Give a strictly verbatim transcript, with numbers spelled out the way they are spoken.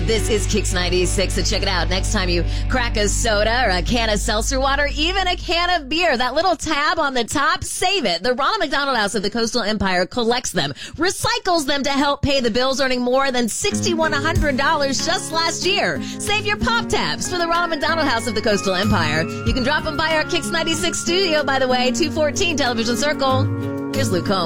This is Kix ninety-six, so check it out. Next time you crack a soda or a can of seltzer water, even a can of beer, that little tab on the top, save it. The Ronald McDonald House of the Coastal Empire collects them, recycles them to help pay the bills, earning more than six thousand one hundred dollars just last year. Save your pop tabs for the Ronald McDonald House of the Coastal Empire. You can drop them by our Kix ninety-six studio, by the way, two fourteen Television Circle. Here's Luke Combs.